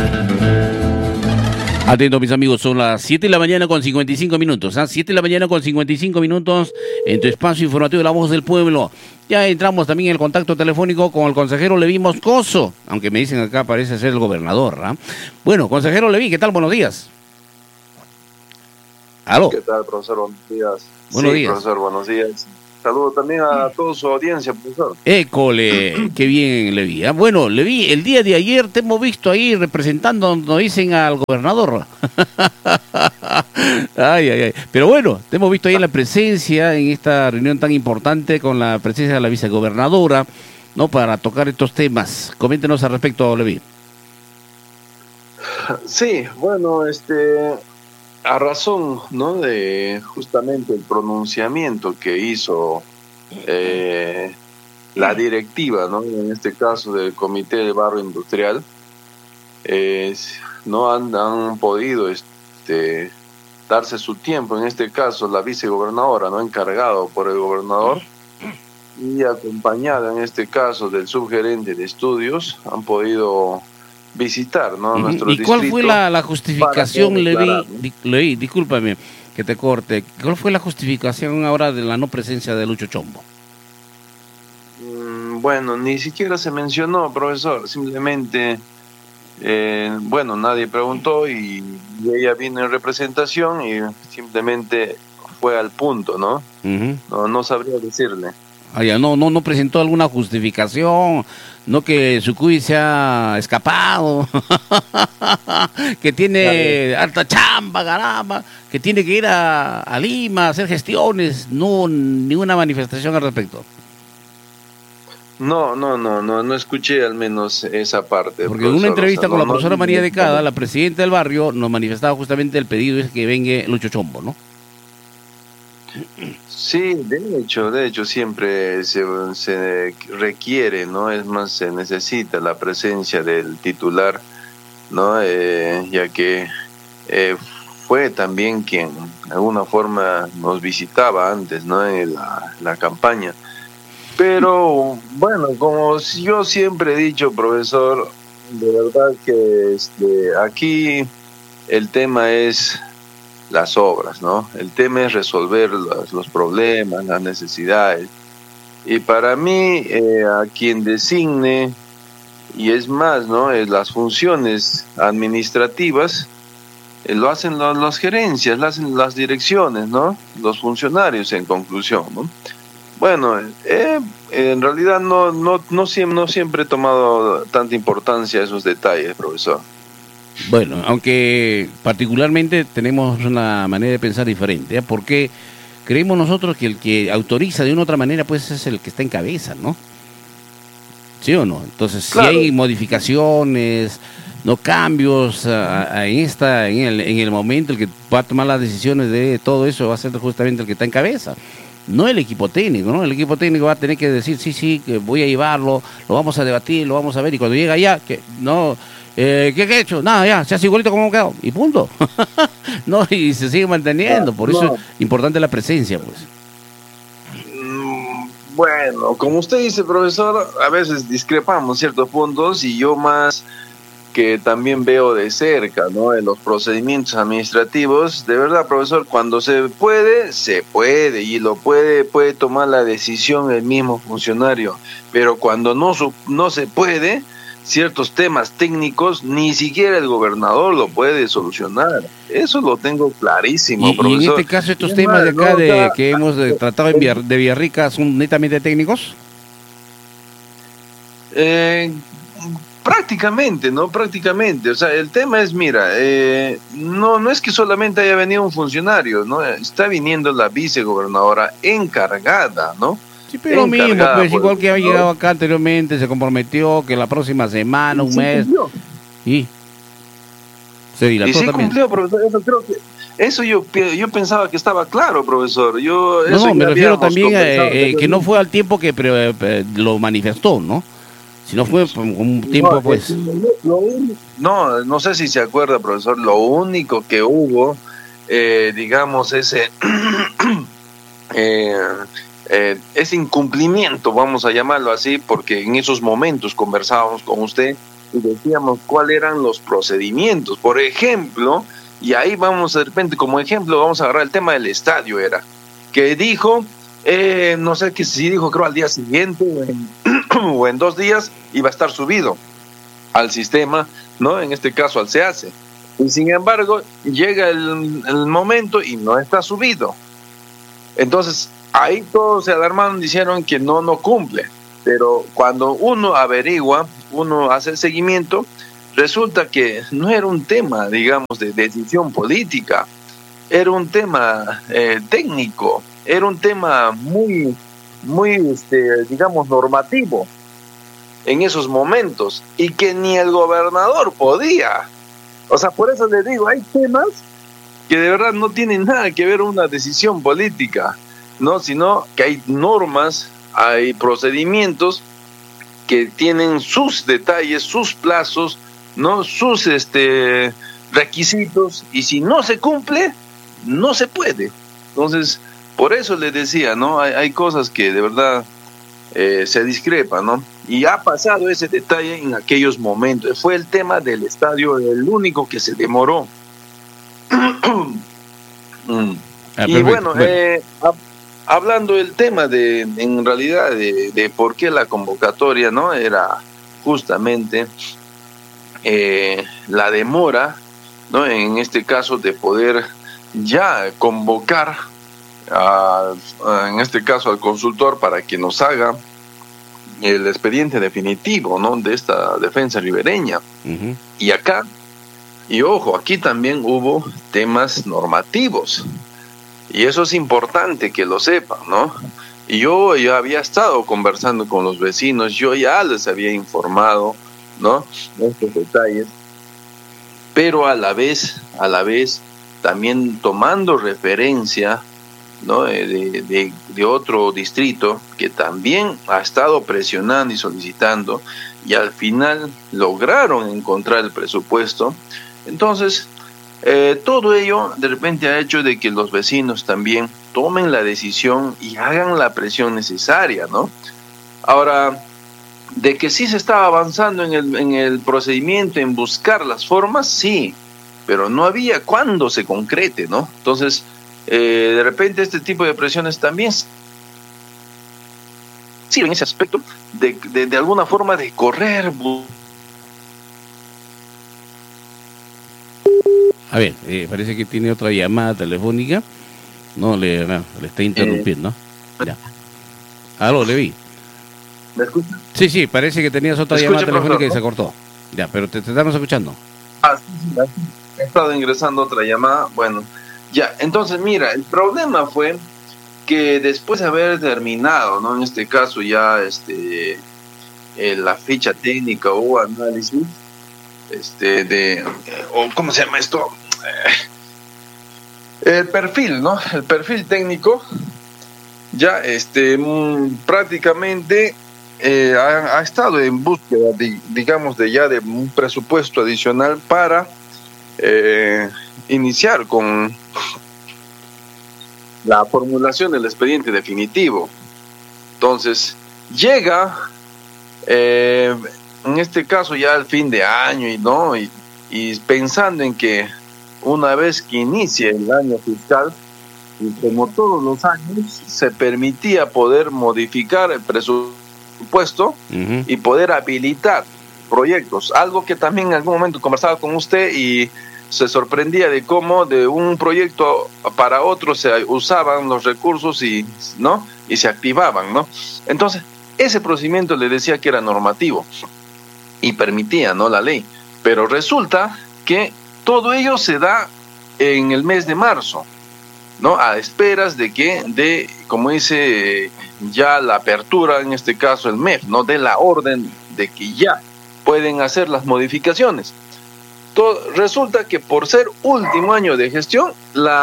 Atento, mis amigos, son las 7 de la mañana con 55 minutos. 7 de la mañana con 55 minutos en tu espacio informativo de La Voz del Pueblo. Ya entramos también en el contacto telefónico con el consejero Leví Moscoso, aunque me dicen acá parece ser el gobernador. Bueno, consejero Leví, ¿qué tal? Buenos días. ¿Aló? ¿Qué tal, profesor? Buenos días. Buenos días. Profesor, buenos días. Saludo también a toda su audiencia, profesor. École, qué bien, Leví. Bueno, Leví, el día de ayer te hemos visto ahí representando, nos dicen, al gobernador. Ay. Pero bueno, te hemos visto ahí en la presencia, en esta reunión tan importante, con la presencia de la vicegobernadora, ¿no? Para tocar estos temas. Coméntenos al respecto, Leví. Sí, bueno, a razón, ¿no?, de justamente el pronunciamiento que hizo la directiva, ¿no?, en este caso del Comité de Barrio Industrial, no han podido darse su tiempo, en este caso la vicegobernadora, ¿no?, encargado por el gobernador y acompañada en este caso del subgerente de estudios, han podido visitar, ¿no?, nuestro ¿Y cuál distrito. fue la justificación, Leví, discúlpame que te corte, cuál fue la justificación ahora de la no presencia de Lucho Chombo? Bueno, ni siquiera se mencionó, profesor, simplemente, bueno, nadie preguntó y ella vino en representación y simplemente fue al punto, ¿no? No sabría decirle. No presentó alguna justificación, no que su cuy se ha escapado, que tiene harta chamba, caramba, que tiene que ir a Lima a hacer gestiones, no, ninguna manifestación al respecto. No escuché al menos esa parte. Porque en una entrevista con la profesora María de Cada, la presidenta del barrio, nos manifestaba justamente el pedido es que venga Lucho Chombo, ¿no? Sí, de hecho siempre se requiere, ¿no? Es más, se necesita la presencia del titular, ¿no? Ya que fue también quien de alguna forma nos visitaba antes, ¿no?, en la campaña. Pero bueno, como yo siempre he dicho, profesor, de verdad que aquí el tema es las obras, ¿no? El tema es resolver los problemas, las necesidades. Y para mí, a quien designe, y es más, ¿no?, las funciones administrativas, lo hacen las gerencias, lo hacen las direcciones, ¿no?, los funcionarios en conclusión, ¿no? Bueno, en realidad no siempre he tomado tanta importancia a esos detalles, profesor. Bueno, aunque particularmente tenemos una manera de pensar diferente, porque creemos nosotros que el que autoriza de una u otra manera pues es el que está en cabeza, ¿no? ¿Sí o no? Entonces, claro, si hay modificaciones, no cambios en el momento, el que va a tomar las decisiones de todo eso va a ser justamente el que está en cabeza. No el equipo técnico, ¿no? El equipo técnico va a tener que decir, sí, que voy a llevarlo, lo vamos a debatir, lo vamos a ver, y cuando llega allá, que no... ¿qué he hecho? Nada, ya, se hace igualito como quedó, y punto. No, y se sigue manteniendo, por eso es importante la presencia, pues. Bueno, como usted dice, profesor, a veces discrepamos ciertos puntos, y yo más que también veo de cerca, ¿no?, en los procedimientos administrativos, de verdad, profesor, cuando se puede, y puede tomar la decisión el mismo funcionario, pero cuando no se puede, ciertos temas técnicos, ni siquiera el gobernador lo puede solucionar. Eso lo tengo clarísimo, profesor. ¿Y en este caso estos temas de acá que hemos tratado de Villarrica son netamente técnicos? Prácticamente, o sea, el tema es, mira, no es que solamente haya venido un funcionario, ¿no? Está viniendo la vicegobernadora encargada, ¿no? Sí, pero mismo, pues igual que había llegado acá anteriormente, se comprometió que la próxima semana, un mes, y se dilató y sí también. Cumplió, profesor, eso yo pensaba que estaba claro, profesor. Me refiero también a que no fue al tiempo que lo manifestó, ¿no? Si no fue un tiempo, pues... No sé si se acuerda, profesor, lo único que hubo, digamos, ese incumplimiento, vamos a llamarlo así, porque en esos momentos conversábamos con usted, y decíamos cuáles eran los procedimientos. Por ejemplo, y ahí vamos de repente, como ejemplo, vamos a agarrar el tema del estadio, era que dijo, no sé qué si dijo, creo al día siguiente o en 2 días iba a estar subido al sistema, ¿no? En este caso al SEACE. Y sin embargo, llega el momento y no está subido. Entonces, ahí todos se alarmaron, dijeron que no cumple. Pero cuando uno averigua, uno hace el seguimiento, resulta que no era un tema, digamos, de decisión política, era un tema técnico, era un tema muy, digamos, normativo en esos momentos, y que ni el gobernador podía. O sea, por eso le digo, hay temas que de verdad no tienen nada que ver con una decisión política, ¿no? Sino que hay normas, hay procedimientos que tienen sus detalles, sus plazos, ¿no? Sus requisitos, y si no se cumple, no se puede. Entonces, por eso les decía, ¿no? Hay cosas que de verdad se discrepan, ¿no? Y ha pasado ese detalle en aquellos momentos. Fue el tema del estadio el único que se demoró. Y bueno, hablando del tema en realidad de por qué la convocatoria, ¿no? Era justamente la demora, ¿no? En este caso de poder ya convocar en este caso al consultor para que nos haga el expediente definitivo, ¿no? De esta defensa ribereña. Uh-huh. Y acá, y ojo, aquí también hubo temas normativos, y eso es importante que lo sepan, ¿no? Y yo ya había estado conversando con los vecinos, yo ya les había informado, ¿no? Estos detalles, pero a la vez también tomando referencia, ¿no? de otro distrito que también ha estado presionando y solicitando, y al final lograron encontrar el presupuesto. Entonces, todo ello de repente ha hecho de que los vecinos también tomen la decisión y hagan la presión necesaria, ¿no? Ahora, de que sí se estaba avanzando en el procedimiento, en buscar las formas, sí, pero no había cuándo se concrete, ¿no? Entonces, de repente este tipo de presiones también sirven en ese aspecto de alguna forma de correr. A ver, parece que tiene otra llamada telefónica. No, le está interrumpiendo. Ya. Aló, Levi. ¿Me escuchas? Sí, parece que tenías otra llamada telefónica, profesor, y se cortó. Ya, pero te estamos escuchando. Sí, he estado ingresando otra llamada. Bueno, ya, entonces mira, el problema fue que después de haber terminado, ¿no? En este caso ya la ficha técnica o análisis o ¿cómo se llama esto? El perfil, ¿no? El perfil técnico ya prácticamente ha estado en búsqueda digamos de un presupuesto adicional para iniciar con la formulación del expediente definitivo. Entonces llega en este caso ya al fin de año y pensando en que una vez que inicie el año fiscal, y como todos los años, se permitía poder modificar el presupuesto uh-huh. y poder habilitar proyectos, algo que también en algún momento conversaba con usted y se sorprendía de cómo de un proyecto para otro se usaban los recursos y se activaban, ¿no? Entonces, ese procedimiento le decía que era normativo y permitía, ¿no?, la ley, pero resulta que todo ello se da en el mes de marzo, ¿no? A esperas de como dice ya la apertura, en este caso el MEF, ¿no?, de la orden de que ya pueden hacer las modificaciones. Resulta que por ser último año de gestión,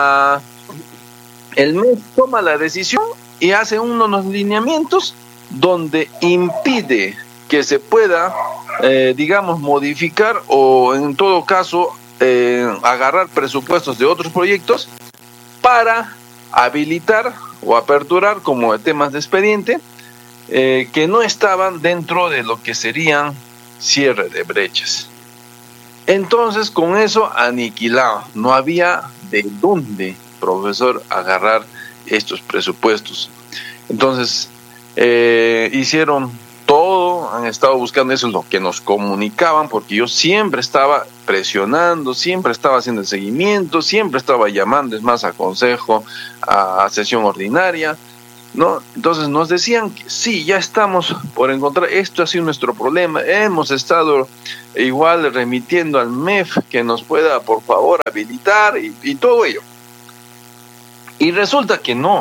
el MEF toma la decisión y hace unos lineamientos donde impide que se pueda, digamos, modificar o en todo caso agarrar presupuestos de otros proyectos para habilitar o aperturar como temas de expediente que no estaban dentro de lo que serían cierre de brechas. Entonces con eso aniquilado, no había de dónde, profesor, agarrar estos presupuestos. Entonces hicieron todo, han estado buscando, eso es lo que nos comunicaban, porque yo siempre estaba presionando, siempre estaba haciendo el seguimiento, siempre estaba llamando, es más, a consejo, a sesión ordinaria, ¿no? Entonces nos decían que sí, ya estamos por encontrar, esto ha sido nuestro problema, hemos estado igual remitiendo al MEF que nos pueda por favor habilitar y todo ello. Y resulta que no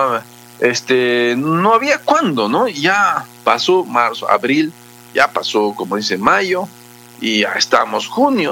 había cuándo, ¿no? Ya pasó marzo, abril, ya pasó, como dice, mayo, y ya estamos junio.